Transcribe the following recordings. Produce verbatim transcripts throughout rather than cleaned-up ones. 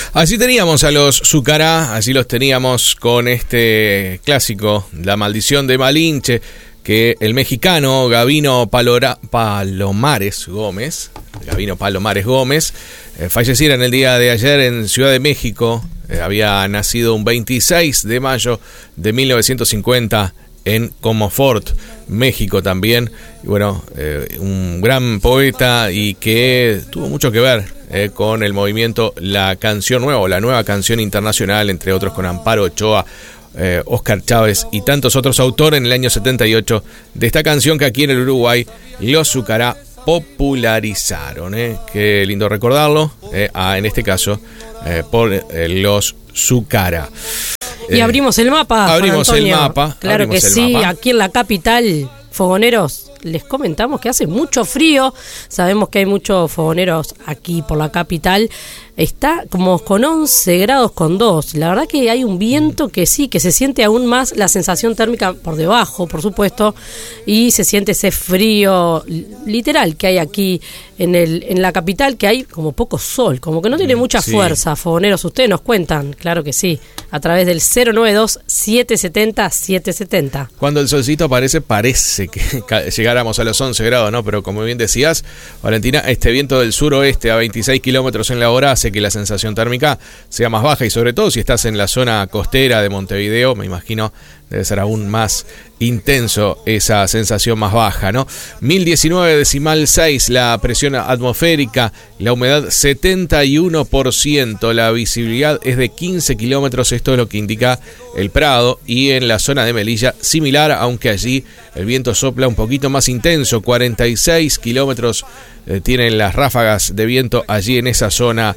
Así teníamos a los Zucará, así los teníamos con este clásico, La Maldición de Malinche, que el mexicano Gabino Palora, Palomares Gómez, Gabino Palomares Gómez, eh, falleciera en el día de ayer en Ciudad de México. Eh, había nacido un veintiséis de mayo de mil novecientos cincuenta en Comofort, México también. Y bueno, eh, un gran poeta y que tuvo mucho que ver eh, con el movimiento La Canción Nueva, o la Nueva Canción Internacional, entre otros con Amparo Ochoa, eh, Oscar Chávez y tantos otros autores en el año setenta y ocho de esta canción que aquí en el Uruguay los Zucará popularizaron. Eh. Qué lindo recordarlo, eh, ah, en este caso eh, por eh, los Zucará. Y abrimos el mapa. Abrimos el mapa. Claro abrimos que el sí, mapa. Aquí en la capital, fogoneros, les comentamos que hace mucho frío. Sabemos que hay muchos fogoneros aquí por la capital. Está como con once grados con dos. La verdad que hay un viento que sí, que se siente aún más la sensación térmica por debajo, por supuesto, y se siente ese frío literal que hay aquí en el en la capital, que hay como poco sol, como que no tiene mucha sí. fuerza. Fogoneros, ustedes nos cuentan, claro que sí, a través del cero nueve dos, siete siete cero, siete siete cero. Cuando el solcito aparece, parece que llegáramos a los once grados, ¿no? Pero como bien decías, Valentina, este viento del suroeste a veintiséis kilómetros en la hora hace que la sensación térmica sea más baja, y sobre todo si estás en la zona costera de Montevideo, me imagino debe ser aún más intenso esa sensación más baja, ¿no? mil diecinueve decimal seis la presión atmosférica, la humedad setenta y uno por ciento, la visibilidad es de quince kilómetros, esto es lo que indica el Prado, y en la zona de Melilla similar, aunque allí el viento sopla un poquito más intenso, cuarenta y seis kilómetros eh, tienen las ráfagas de viento allí en esa zona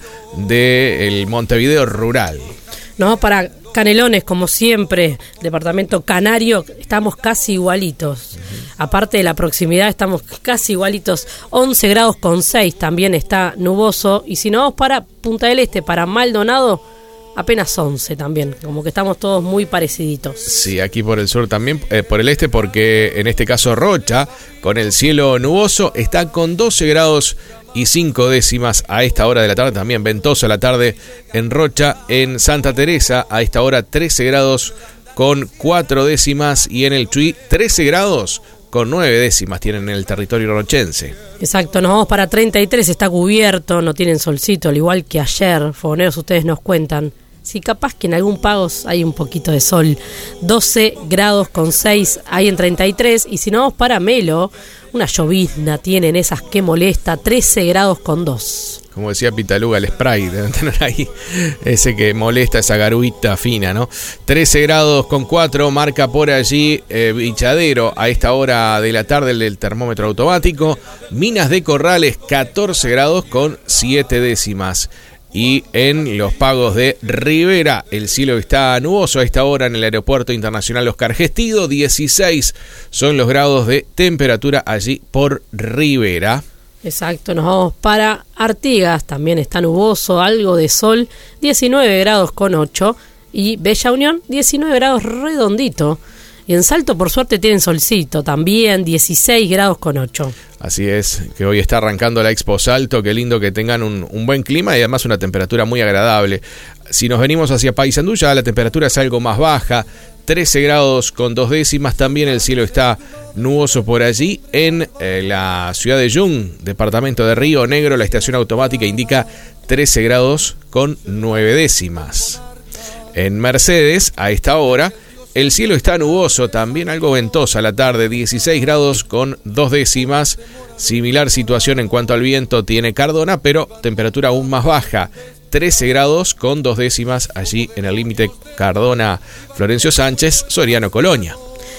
del Montevideo rural. No, para Canelones, como siempre, departamento canario, estamos casi igualitos. Uh-huh. Aparte de la proximidad, estamos casi igualitos. once grados con seis también está nuboso. Y si no vamos para Punta del Este, para Maldonado, apenas once también. Como que estamos todos muy pareciditos. Sí, aquí por el sur también, eh, por el este, porque en este caso Rocha, con el cielo nuboso, está con doce grados y cinco décimas a esta hora de la tarde. También ventoso la tarde en Rocha. En Santa Teresa a esta hora trece grados con cuatro décimas, y en el Chuy trece grados con nueve décimas tienen en el territorio rochense. Exacto, nos vamos para treinta y tres, está cubierto, no tienen solcito, al igual que ayer. Fogoneros, ustedes nos cuentan. Sí, capaz que en algún Pagos hay un poquito de sol. doce grados con seis hay en treinta y tres. Y si no vamos para Melo, una llovizna tienen esas que molesta, trece grados con dos. Como decía Pitaluga, el spray deben tener ahí, ese que molesta, esa garuita fina, ¿no? trece grados con cuatro marca por allí eh, Bichadero a esta hora de la tarde, el del termómetro automático. Minas de Corrales, catorce grados con siete décimas. Y en los Pagos de Rivera, el cielo está nuboso a esta hora en el Aeropuerto Internacional Oscar Gestido. dieciséis son los grados de temperatura allí por Rivera. Exacto, nos vamos para Artigas, también está nuboso, algo de sol, diecinueve grados con ocho. Y Bella Unión, diecinueve grados redondito. Y en Salto, por suerte, tienen solcito, también dieciséis grados con ocho. Así es, que hoy está arrancando la Expo Salto, qué lindo que tengan un, un buen clima y además una temperatura muy agradable. Si nos venimos hacia Paysandú, ya la temperatura es algo más baja, trece grados con dos décimas, también el cielo está nuboso por allí. En eh, la ciudad de Yung, departamento de Río Negro, la estación automática indica trece grados con nueve décimas. En Mercedes, a esta hora, el cielo está nuboso, también algo ventosa la tarde, dieciséis grados con dos décimas. Similar situación en cuanto al viento tiene Cardona, pero temperatura aún más baja, trece grados con dos décimas allí en el límite Cardona, Florencio Sánchez, Soriano, Colonia.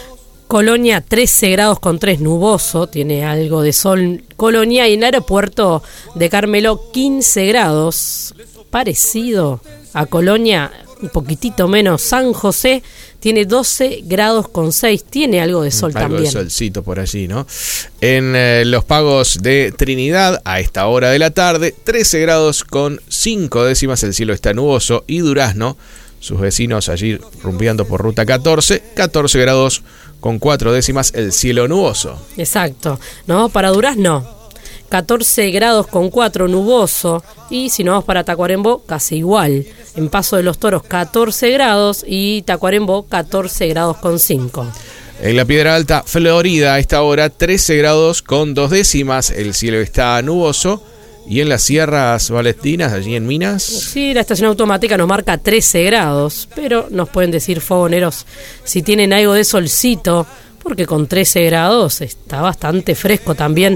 Colonia, trece grados con tres, nuboso, tiene algo de sol Colonia. Y en el aeropuerto de Carmelo, quince grados, parecido a Colonia, un poquitito menos. San José tiene doce grados con seis, tiene algo de sol algo también. Algo de solcito por allí, ¿no? En eh, los Pagos de Trinidad, a esta hora de la tarde, trece grados con cinco décimas, el cielo está nuboso. Y Durazno, sus vecinos allí rumbeando por ruta catorce, catorce grados con cuatro décimas, el cielo nuboso. Exacto, ¿no? Para Durazno, catorce grados con cuatro, nuboso. Y si nos vamos para Tacuarembó, casi igual. En Paso de los Toros, catorce grados y Tacuarembó, catorce grados con cinco. En la Piedra Alta, Florida, a esta hora, trece grados con dos décimas. El cielo está nuboso. ¿Y en las sierras valentinas, allí en Minas? Sí, la estación automática nos marca trece grados, pero nos pueden decir fogoneros si tienen algo de solcito, porque con trece grados está bastante fresco también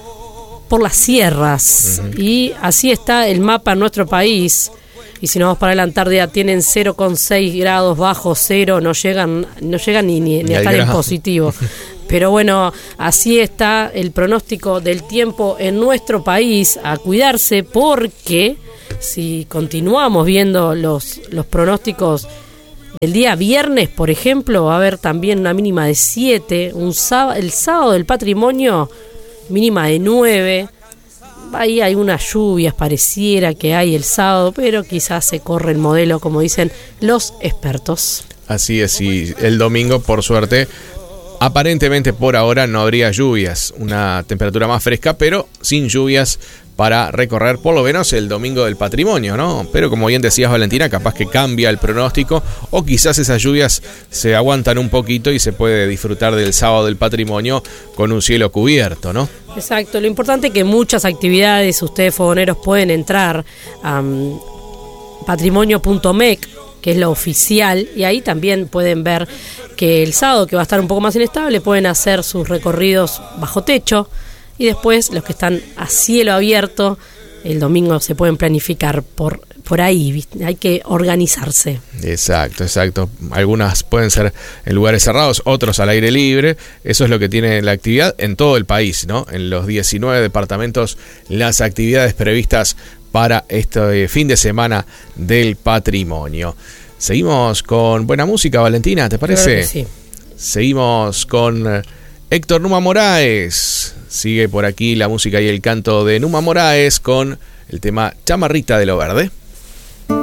por las sierras. Uh-huh. Y así está el mapa en nuestro país. Y si nos vamos para la Antártida, tienen cero coma seis grados bajo cero, no llegan, no llegan ni, ni, ni a estar en positivo. Pero bueno, así está el pronóstico del tiempo en nuestro país. A cuidarse, porque si continuamos viendo los, los pronósticos del día viernes, por ejemplo, va a haber también una mínima de siete, un sábado, el sábado del patrimonio, mínima de nueve. Ahí hay unas lluvias, pareciera que hay el sábado, pero quizás se corre el modelo, como dicen los expertos. Así es, y el domingo, por suerte, aparentemente por ahora no habría lluvias, una temperatura más fresca, pero sin lluvias para recorrer por lo menos el domingo del patrimonio, ¿no? Pero como bien decías, Valentina, capaz que cambia el pronóstico o quizás esas lluvias se aguantan un poquito y se puede disfrutar del sábado del patrimonio con un cielo cubierto, ¿no? Exacto, lo importante es que muchas actividades, ustedes fogoneros pueden entrar a um, patrimonio punto mec, que es lo oficial, y ahí también pueden ver que el sábado, que va a estar un poco más inestable, pueden hacer sus recorridos bajo techo, y después los que están a cielo abierto, el domingo se pueden planificar por, por ahí, ¿viste? Hay que organizarse. Exacto, exacto. Algunas pueden ser en lugares cerrados, otros al aire libre. Eso es lo que tiene la actividad en todo el país, ¿no? En los diecinueve departamentos, las actividades previstas para este fin de semana del patrimonio. Seguimos con buena música, Valentina, ¿te parece? Claro que sí. Seguimos con Héctor Numa Moraes. Sigue por aquí la música y el canto de Numa Moraes con el tema Chamarrita de lo Verde.